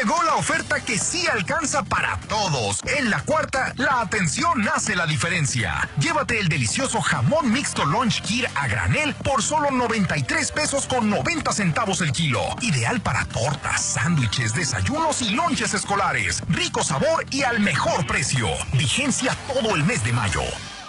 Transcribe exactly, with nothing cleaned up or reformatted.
Llegó la oferta que sí alcanza para todos. En la Cuarta, la atención hace la diferencia. Llévate el delicioso jamón mixto Lunch Kir a granel por solo noventa y tres pesos con noventa centavos el kilo. Ideal para tortas, sándwiches, desayunos y lonches escolares. Rico sabor y al mejor precio. Vigencia todo el mes de mayo.